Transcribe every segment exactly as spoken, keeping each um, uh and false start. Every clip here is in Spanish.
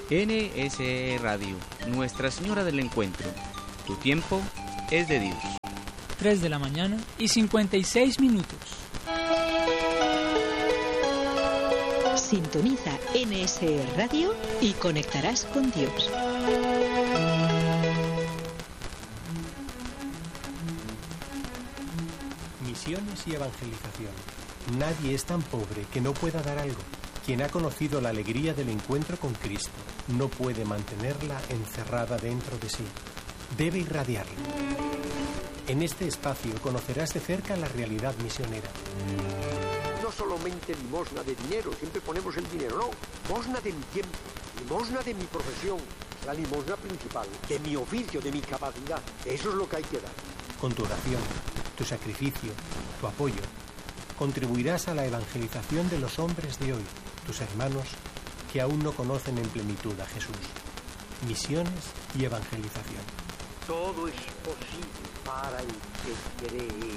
N S E Radio, Nuestra Señora del Encuentro. Tu tiempo es de Dios. tres de la mañana y cincuenta y seis minutos. Sintoniza N S E Radio y conectarás con Dios. Misiones y evangelización. Nadie es tan pobre que no pueda dar algo. Quien ha conocido la alegría del encuentro con Cristo no puede mantenerla encerrada dentro de sí. Debe irradiarla. En este espacio conocerás de cerca la realidad misionera. No solamente limosna de dinero, siempre ponemos el dinero, no. Limosna de mi tiempo, limosna de mi profesión, la limosna principal, de mi oficio, de mi capacidad. Eso es lo que hay que dar. Con tu oración, tu sacrificio, tu apoyo, contribuirás a la evangelización de los hombres de hoy, tus hermanos que aún no conocen en plenitud a Jesús. Misiones y evangelización. Todo es posible para el que cree.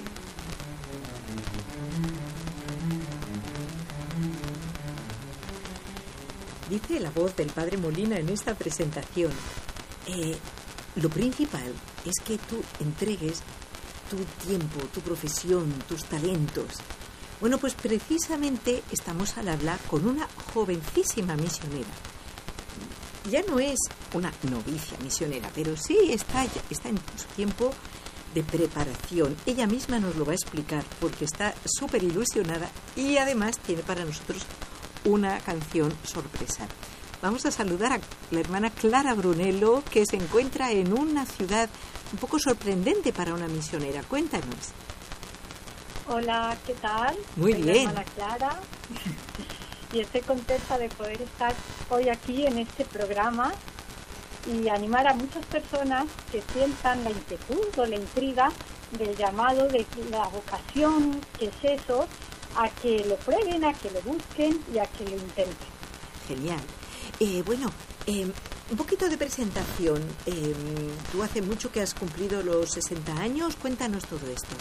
Dice la voz del Padre Molina en esta presentación, eh, lo principal es que tú entregues tu tiempo, tu profesión, tus talentos. Bueno, pues precisamente estamos al hablar con una jovencísima misionera. Ya no es una novicia misionera, pero sí está, está en su tiempo de preparación. Ella misma nos lo va a explicar porque está súper ilusionada y además tiene para nosotros una canción sorpresa. Vamos a saludar a la hermana Clara Brunello, que se encuentra en una ciudad un poco sorprendente para una misionera. Cuéntanos. Hola, ¿qué tal? Muy Soy bien. La hermana Clara y estoy contenta de poder estar hoy aquí en este programa y animar a muchas personas que sientan la inquietud o la intriga del llamado, de la vocación, que es eso, a que lo prueben, a que lo busquen y a que lo intenten. Genial. Eh, bueno, eh, un poquito de presentación. Eh, tú hace mucho que has cumplido los sesenta años. Cuéntanos todo esto.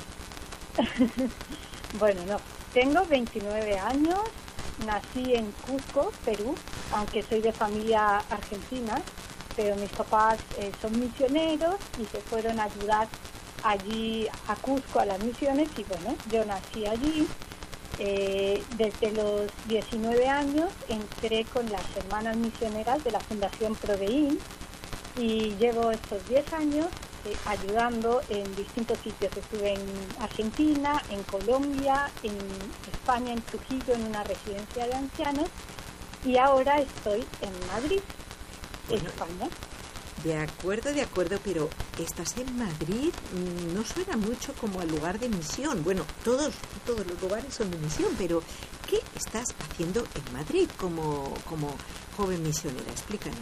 Bueno, no. Tengo veintinueve años. Nací en Cusco, Perú, aunque soy de familia argentina, pero mis papás eh, son misioneros y se fueron a ayudar allí a Cusco a las misiones y bueno, yo nací allí. Eh, desde los diecinueve años entré con las hermanas misioneras de la Fundación Proveín y llevo estos diez años eh, ayudando en distintos sitios. Estuve en Argentina, en Colombia, en España, en Trujillo, en una residencia de ancianos y ahora estoy en Madrid, bueno, España. De acuerdo, de acuerdo, pero estás en Madrid, no suena mucho como al lugar de misión. Bueno, todos, todos los lugares son de misión, pero ¿qué estás haciendo en Madrid como, como joven misionera? Explícanos.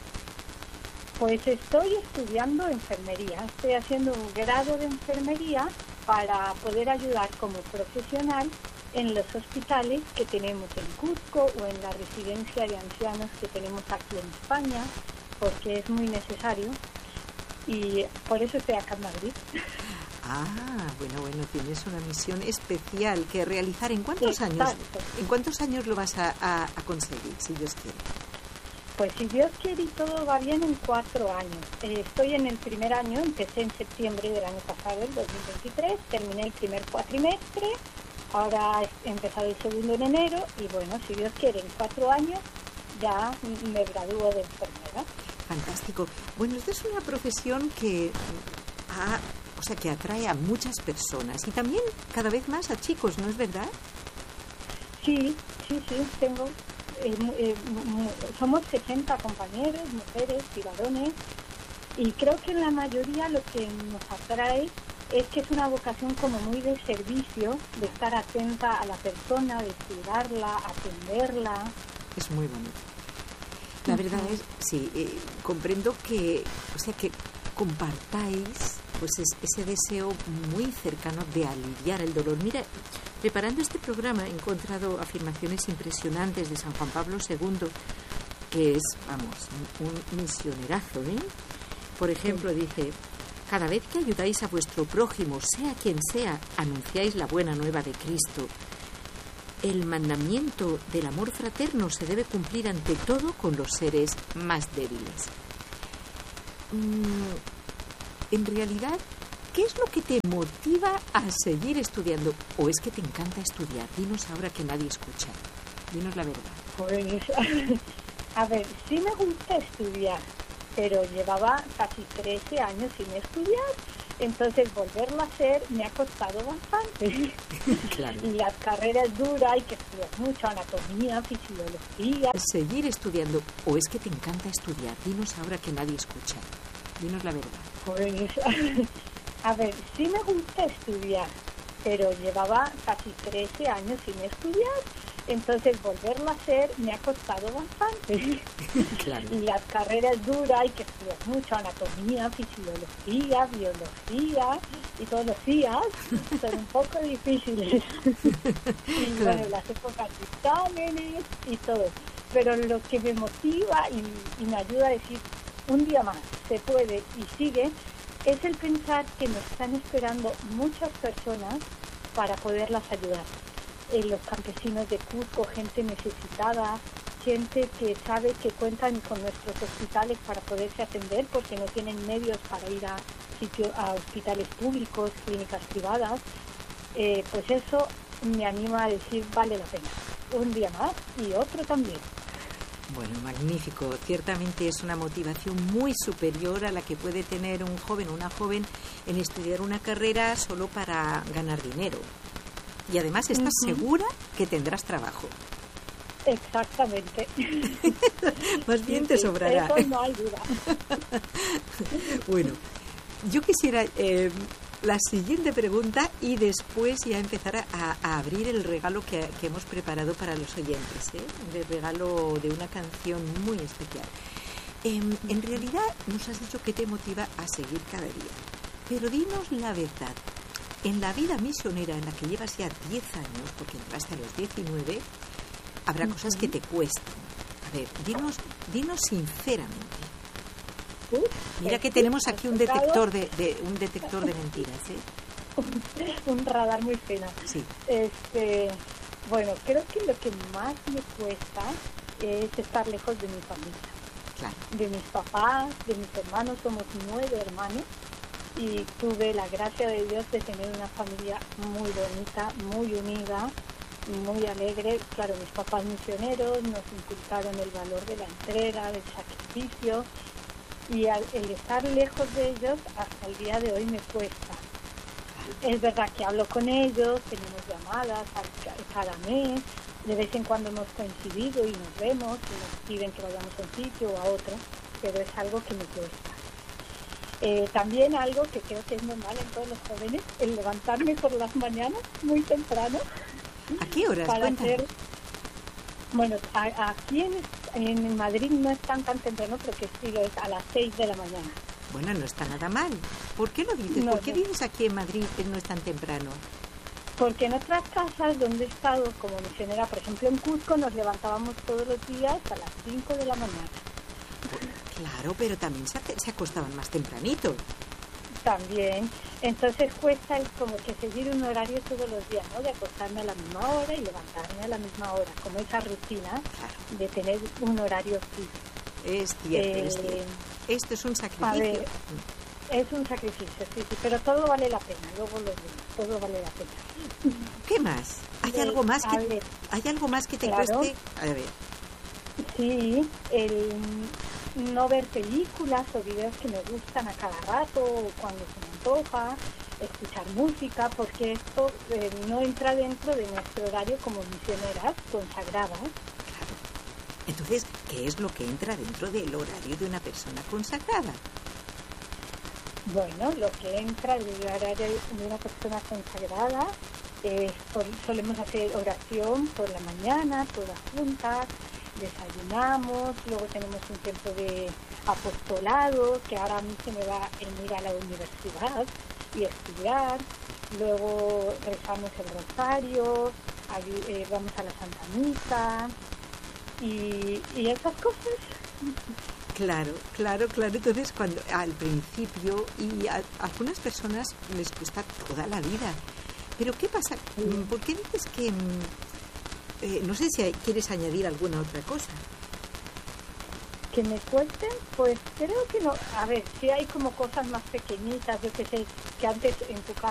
Pues estoy estudiando enfermería, estoy haciendo un grado de enfermería para poder ayudar como profesional en los hospitales que tenemos en Cusco o en la residencia de ancianos que tenemos aquí en España, porque es muy necesario y por eso estoy acá en Madrid. Ah, bueno, bueno, tienes una misión especial que realizar. ¿En cuántos Exacto. años? ¿En cuántos años lo vas a, a, a conseguir, si Dios quiere? Pues si Dios quiere y todo va bien, en cuatro años. Eh, estoy en el primer año, empecé en septiembre del año pasado, el dos mil veintitrés, terminé el primer cuatrimestre, ahora he empezado el segundo en enero y bueno, si Dios quiere, en cuatro años ya me gradúo de enfermera. Fantástico. Bueno, esta es una profesión que, ha, o sea, que atrae a muchas personas y también cada vez más a chicos, ¿no es verdad? Sí, sí, sí, tengo... Eh, eh, somos sesenta compañeros, mujeres y varones, y creo que en la mayoría lo que nos atrae es que es una vocación como muy de servicio, de estar atenta a la persona, de cuidarla, atenderla. Es muy bonito. La verdad es, sí, eh, comprendo que, o sea, que compartáis pues es, ese deseo muy cercano de aliviar el dolor. Mira, preparando este programa he encontrado afirmaciones impresionantes de San Juan Pablo segundo, que es, vamos, un misionerazo, ¿eh? Por ejemplo, dice: cada vez que ayudáis a vuestro prójimo, sea quien sea, anunciáis la buena nueva de Cristo. el mandamiento del amor fraterno se debe cumplir ante todo con los seres más débiles. Mm, en realidad, ¿qué es lo que te motiva a seguir estudiando? ¿O es que te encanta estudiar? Dinos ahora que nadie escucha. Dinos la verdad. Pues, a ver, sí me gusta estudiar, pero llevaba casi trece años sin estudiar. Entonces, volverlo a hacer me ha costado bastante. Claro. Y las carreras duras, hay que estudiar mucho, anatomía, fisiología. Seguir estudiando. ¿O es que te encanta estudiar? Dinos ahora que nadie escucha. Dinos la verdad. Pues, a ver, sí me gusta estudiar, pero llevaba casi trece años sin estudiar. Entonces, volverlo a hacer me ha costado bastante. Claro. Y las carreras duras, hay que estudiar mucho, anatomía, fisiología, biología, y todos los días son un poco difíciles. Y Claro. bueno, las épocas de exámenes y todo. Pero lo que me motiva y, y me ayuda a decir, un día más, se puede y sigue, es el pensar que nos están esperando muchas personas para poderlas ayudar. Eh, los campesinos de Cuzco, gente necesitada, gente que sabe que cuentan con nuestros hospitales para poderse atender porque no tienen medios para ir a, sitio, a hospitales públicos, clínicas privadas, eh, pues eso me anima a decir, vale la pena. Un día más y otro también. Bueno, magnífico. Ciertamente es una motivación muy superior a la que puede tener un joven o una joven en estudiar una carrera solo para ganar dinero. Y además estás uh-huh. segura que tendrás trabajo. Exactamente. Más bien sí, te sí, sobrará. Eso no hay duda. Bueno, yo quisiera eh, la siguiente pregunta y después ya empezar a, a abrir el regalo que, que hemos preparado para los oyentes, ¿eh? El regalo de una canción muy especial. Eh, en realidad nos has dicho que te motiva a seguir cada día, pero dinos la verdad. En la vida misionera en la que llevas ya diez años, porque entraste a los diecinueve, habrá uh-huh. cosas que te cuestan. A ver, dinos, dinos sinceramente. Uh, Mira que tenemos aquí un detector de, de un detector de mentiras, ¿eh? Un radar muy fino. Sí. Este, bueno, creo que lo que más me cuesta es estar lejos de mi familia. Claro. De mis papás, de mis hermanos, somos nueve hermanos. Y tuve la gracia de Dios de tener una familia muy bonita, muy unida, muy alegre. Claro, mis papás misioneros nos inculcaron el valor de la entrega, del sacrificio, y al, el estar lejos de ellos hasta el día de hoy me cuesta. Es verdad que hablo con ellos, tenemos llamadas cada mes, de vez en cuando hemos coincidido y nos vemos y nos piden que vayamos a un sitio o a otro, pero es algo que me cuesta. Eh, también algo que creo que es normal en todos los jóvenes, el levantarme por las mañanas muy temprano. ¿A qué horas? Para Cuéntanos. hacer, bueno, a, aquí en, en Madrid no es tan tan temprano, pero que sí lo es a las seis de la mañana. Bueno, no está nada mal. ¿Por qué lo dices? No, ¿Por qué no. dices aquí en Madrid que no es tan temprano? Porque en otras casas donde he estado como misionera, por ejemplo en Cuzco, nos levantábamos todos los días a las cinco de la mañana. Claro, pero también se, se acostaban más tempranito. También. Entonces cuesta el, como que seguir un horario todos los días, ¿no? De acostarme a la misma hora y levantarme a la misma hora. Como esa rutina Claro. de tener un horario fijo. Es cierto, Eh, es cierto. Esto es un A sacrificio. ver, es un sacrificio, sí, sí, pero todo vale la pena, luego lo digo, todo vale la pena. ¿Qué más? ¿Hay Eh, algo más a que ver. hay algo más que te Claro. cueste? A ver. Sí, el no ver películas o videos que me gustan a cada rato o cuando se me antoja, escuchar música, porque esto eh, no entra dentro de nuestro horario como misioneras consagradas. Entonces, ¿qué es lo que entra dentro del horario de una persona consagrada? Bueno, lo que entra en el horario de una persona consagrada es, por, solemos hacer oración por la mañana, todas juntas, desayunamos, luego tenemos un tiempo de apostolado, que ahora a mí se me va en ir a la universidad y estudiar, luego rezamos el rosario, ahí, eh, vamos a la Santa Misa y, y esas cosas. Claro, claro, claro. Entonces, cuando al principio, y a, a algunas personas les cuesta toda la vida. Pero ¿qué pasa? ¿Por qué dices que, eh, no sé si hay, quieres añadir alguna otra cosa. Que me cuenten, pues creo que no. A ver, si hay como cosas más pequeñitas, yo que sé, que antes en tu casa